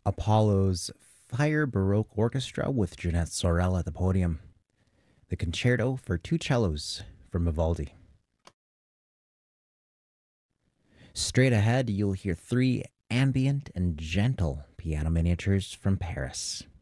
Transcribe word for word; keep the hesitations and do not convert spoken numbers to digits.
Apollo's Fire Baroque Orchestra with Jeanette Sorel at the podium. The Concerto for Two Cellos from Vivaldi. Straight ahead, you'll hear three ambient and gentle piano miniatures from Paris.